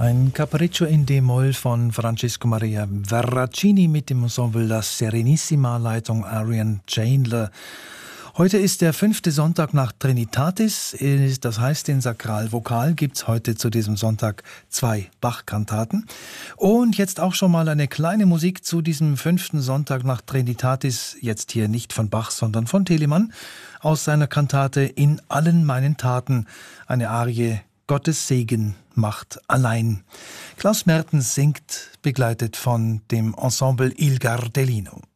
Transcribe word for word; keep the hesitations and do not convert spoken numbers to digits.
Ein Capriccio in D-Moll von Francisco Maria Verracini mit dem Ensemble La Serenissima, Leitung Arian Chandler. Heute ist der fünfte Sonntag nach Trinitatis, das heißt, den Sakralvokal gibt's heute zu diesem Sonntag zwei Bach-Kantaten. Und jetzt auch schon mal eine kleine Musik zu diesem fünften Sonntag nach Trinitatis, jetzt hier nicht von Bach, sondern von Telemann, aus seiner Kantate In allen meinen Taten, eine Arie Gottes Segen macht allein. Klaus Mertens singt, begleitet von dem Ensemble Il Gardellino.